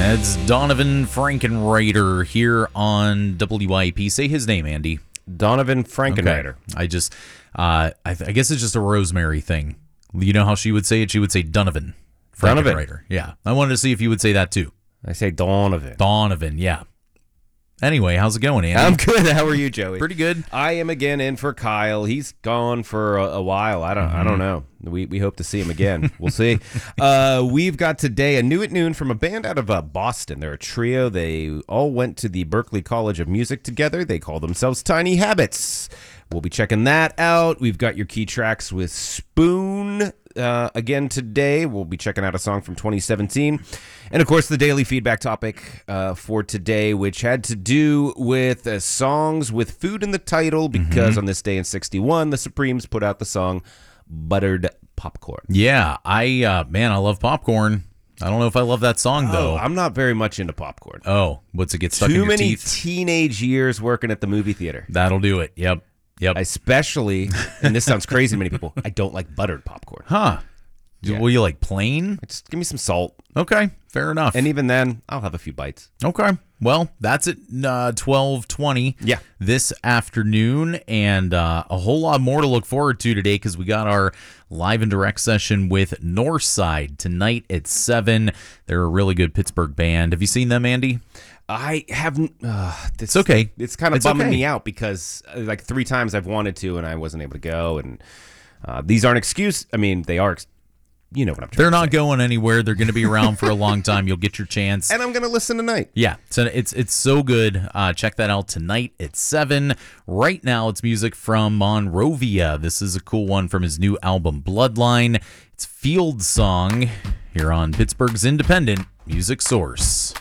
That's Donovan Frankenreiter here on WIP. Say his name, Andy. Donovan Frankenreiter. Okay. I guess it's just a Rosemary thing. You know how she would say it? She would say Donovan Frankenreiter. Yeah. I wanted to see if you would say that too. I say Donovan. Donovan, yeah. Anyway, how's it going, Andy? I'm good. How are you, Joey? Pretty good. I am again in for Kyle. He's gone for a while. I don't know. We hope to see him again. We'll see. We've got today a New at Noon from a band out of Boston. They're a trio. They all went to the Berklee College of Music together. They call themselves Tiny Habits. We'll be checking that out. We've got your key tracks with Spoon. Again today, we'll be checking out a song from 2017. And, of course, the daily feedback topic for today, which had to do with songs with food in the title, because on this day in 61, the Supremes put out the song Buttered Popcorn. Yeah, I love popcorn. I don't know if I love that song, though. I'm not very much into popcorn. Oh, what's it get stuck in your teeth? Too many teenage years working at the movie theater. That'll do it. Yep. Especially, and this sounds crazy to many people, I don't like buttered popcorn. Huh. Yeah. Will you like plain? Just give me some salt. Okay, fair enough. And even then, I'll have a few bites. Okay. Well, that's at 12:20 this afternoon, and a whole lot more to look forward to today because we got our live and direct session with Northside tonight at 7. They're a really good Pittsburgh band. Have you seen them, Andy? I haven't. It's okay. It's kind of bumming me out because like 3 times I've wanted to and I wasn't able to go. And these aren't excuses. I mean, they are. You know what I'm trying to say. They're not going anywhere. They're going to be around for a long time. You'll get your chance. And I'm going to listen tonight. Yeah, so it's so good. Check that out tonight at 7. Right now, it's music from Monrovia. This is a cool one from his new album, Bloodline. It's Field Song here on Pittsburgh's independent music source.